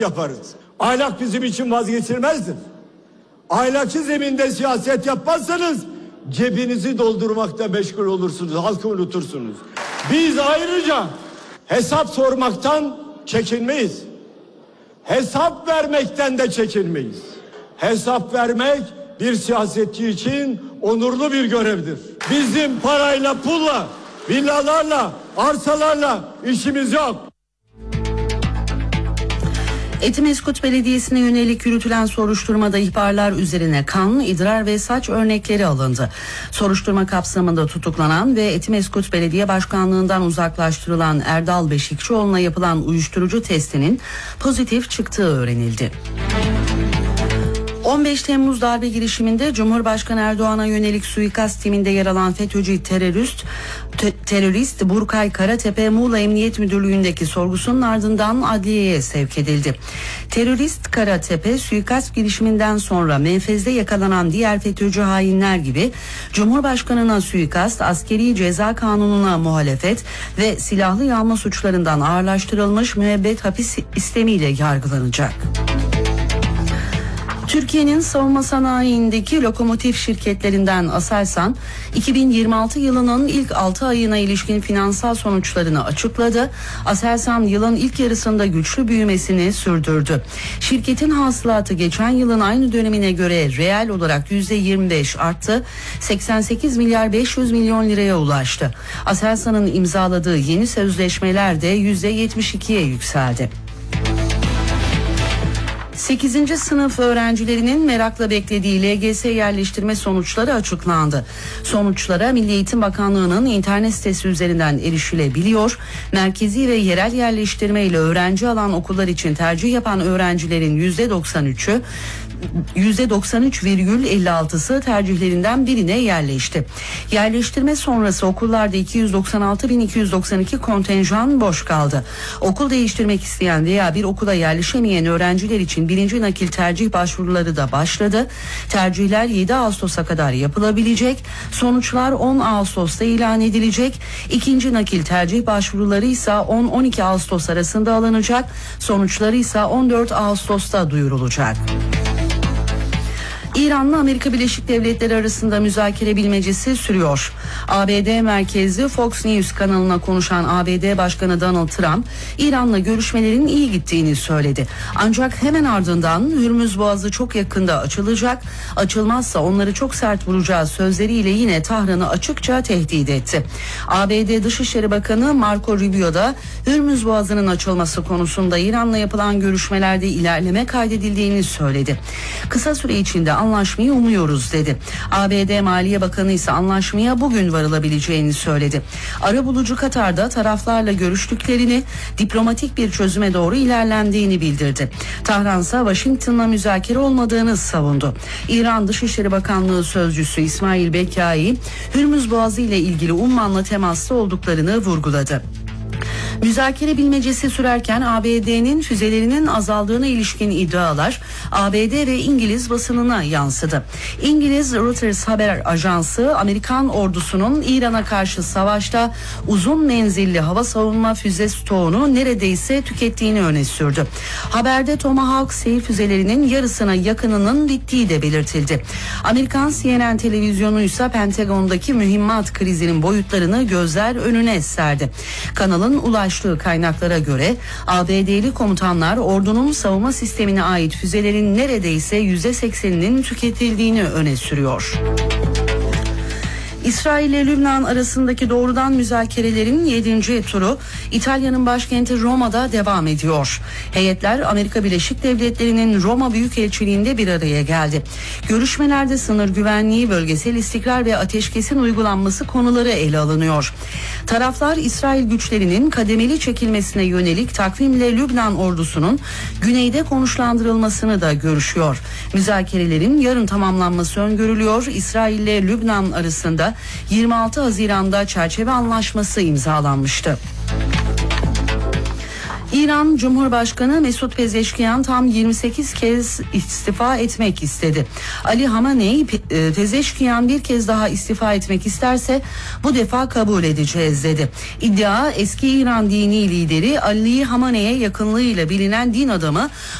yaparız. Ahlak bizim için vazgeçilmezdir. Ahlakçı zeminde siyaset yapmazsanız cebinizi doldurmakta meşgul olursunuz, halkı unutursunuz. Biz ayrıca hesap sormaktan çekinmeyiz. Hesap vermekten de çekinmeyiz. Hesap vermek bir siyasetçi için onurlu bir görevdir. Bizim parayla, pulla, villalarla, arsalarla işimiz yok. Etimeskut Belediyesi'ne yönelik yürütülen soruşturmada ihbarlar üzerine kan, idrar ve saç örnekleri alındı. Soruşturma kapsamında tutuklanan ve Etimeskut Belediye Başkanlığı'ndan uzaklaştırılan Erdal Beşikçioğlu'na yapılan uyuşturucu testinin pozitif çıktığı öğrenildi. 15 Temmuz darbe girişiminde Cumhurbaşkanı Erdoğan'a yönelik suikast timinde yer alan FETÖ'cü terörist Burkay Karatepe Muğla Emniyet Müdürlüğü'ndeki sorgusunun ardından adliyeye sevk edildi. Terörist Karatepe suikast girişiminden sonra menfezde yakalanan diğer FETÖ'cü hainler gibi Cumhurbaşkanı'na suikast, askeri ceza kanununa muhalefet ve silahlı yağma suçlarından ağırlaştırılmış müebbet hapis istemiyle yargılanacak. Türkiye'nin savunma sanayindeki lokomotif şirketlerinden Aselsan, 2026 yılının ilk 6 ayına ilişkin finansal sonuçlarını açıkladı. Aselsan yılın ilk yarısında güçlü büyümesini sürdürdü. Şirketin hasılatı geçen yılın aynı dönemine göre reel olarak %25 arttı. 88 milyar 500 milyon liraya ulaştı. Aselsan'ın imzaladığı yeni sözleşmeler de %72'ye yükseldi. 8. sınıf öğrencilerinin merakla beklediği LGS yerleştirme sonuçları açıklandı. Sonuçlara Milli Eğitim Bakanlığı'nın internet sitesi üzerinden erişilebiliyor. Merkezi ve yerel yerleştirme ile öğrenci alan okullar için tercih yapan öğrencilerin %93,56'sı tercihlerinden birine yerleşti. Yerleştirme sonrası okullarda 296.292 kontenjan boş kaldı. Okul değiştirmek isteyen veya bir okula yerleşemeyen öğrenciler için birinci nakil tercih başvuruları da başladı. Tercihler 7 Ağustos'a kadar yapılabilecek. Sonuçlar 10 Ağustos'ta ilan edilecek. İkinci nakil tercih başvuruları ise 10-12 Ağustos arasında alınacak. Sonuçları ise 14 Ağustos'ta duyurulacak. İran'la Amerika Birleşik Devletleri arasında müzakere bilmecesi sürüyor. ABD merkezli Fox News kanalına konuşan ABD Başkanı Donald Trump, İran'la görüşmelerin iyi gittiğini söyledi. Ancak hemen ardından Hürmüz Boğazı çok yakında açılacak, açılmazsa onları çok sert vuracağı sözleriyle yine Tahran'ı açıkça tehdit etti. ABD Dışişleri Bakanı Marco Rubio da Hürmüz Boğazı'nın açılması konusunda İran'la yapılan görüşmelerde ilerleme kaydedildiğini söyledi. Kısa süre içinde anlaşmayı umuyoruz dedi. ABD Maliye Bakanı ise anlaşmaya bugün varılabileceğini söyledi. Arabulucu Katar'da taraflarla görüştüklerini, diplomatik bir çözüme doğru ilerlendiğini bildirdi. Tahran ise Washington'la müzakere olmadığını savundu. İran Dışişleri Bakanlığı Sözcüsü İsmail Bekai, Hürmüz Boğazı ile ilgili Umman'la temasta olduklarını vurguladı. Müzakere bilmecesi sürerken ABD'nin füzelerinin azaldığına ilişkin iddialar ABD ve İngiliz basınına yansıdı. İngiliz Reuters haber ajansı Amerikan ordusunun İran'a karşı savaşta uzun menzilli hava savunma füze stoğunu neredeyse tükettiğini öne sürdü. Haberde Tomahawk seyir füzelerinin yarısına yakınının bittiği de belirtildi. Amerikan CNN televizyonu ise Pentagon'daki mühimmat krizinin boyutlarını gözler önüne serdi. Kanalın ulaştığı kaynaklara göre ABD'li komutanlar ordunun savunma sistemine ait füzelerin neredeyse %80'inin tüketildiğini öne sürüyor. İsrail ile Lübnan arasındaki doğrudan müzakerelerin 7. turu İtalya'nın başkenti Roma'da devam ediyor. Heyetler Amerika Birleşik Devletleri'nin Roma Büyükelçiliği'nde bir araya geldi. Görüşmelerde sınır güvenliği, bölgesel istikrar ve ateşkesin uygulanması konuları ele alınıyor. Taraflar İsrail güçlerinin kademeli çekilmesine yönelik takvimle Lübnan ordusunun güneyde konuşlandırılmasını da görüşüyor. Müzakerelerin yarın tamamlanması öngörülüyor. İsrail ile Lübnan arasında 26 Haziran'da çerçeve anlaşması imzalanmıştı. İran Cumhurbaşkanı Mesut Pezeşkiyan tam 28 kez istifa etmek istedi. Ali Hamenei, Pezeşkiyan bir kez daha istifa etmek isterse bu defa kabul edeceğiz dedi. İddia, eski İran dini lideri Ali Hamanei'ye yakınlığıyla bilinen din adamı